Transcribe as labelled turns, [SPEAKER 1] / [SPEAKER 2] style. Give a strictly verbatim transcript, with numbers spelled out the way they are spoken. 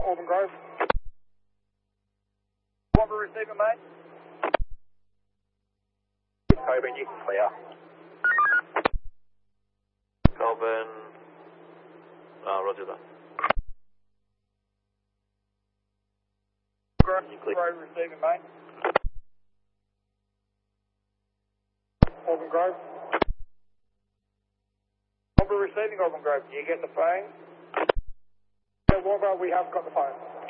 [SPEAKER 1] Auburn Grove. What we're receiving, mate? Coburn, you can clear.
[SPEAKER 2] Coburn, uh, roger that.
[SPEAKER 1] Grove, Grove receiving, mate. Auburn Grove. What we're receiving, Auburn Grove. Do you get the phone? Yeah, Auburn Grove, we have got the phone.